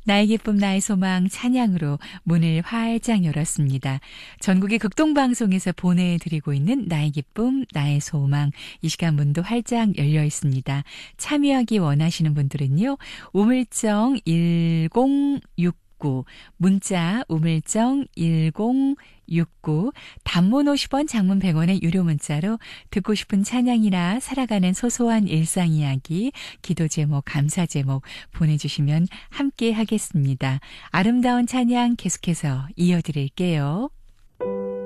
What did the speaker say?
나의 기쁨 나의 소망 찬양으로 문을 활짝 열었습니다. 전국의 극동방송에서 보내드리고 있는 나의 기쁨 나의 소망 이 시간 문도 활짝 열려 있습니다. 참여하기 원하시는 분들은요. 우물정 1069 문자 우물정 1069 단문 50원 장문 100원의 유료 문자로 듣고 싶은 찬양이나 살아가는 소소한 일상 이야기 기도 제목 감사 제목 보내주시면 함께 하겠습니다. 아름다운 찬양 계속해서 이어드릴게요.